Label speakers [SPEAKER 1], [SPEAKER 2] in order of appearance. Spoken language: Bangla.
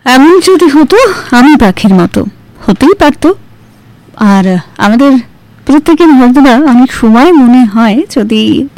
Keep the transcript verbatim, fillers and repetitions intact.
[SPEAKER 1] এমন যদি হতো আমি পাখির মতো, হতেই পারতো। আর আমাদের প্রত্যেকের হয়তো বা অনেক সময় মনে হয় যদি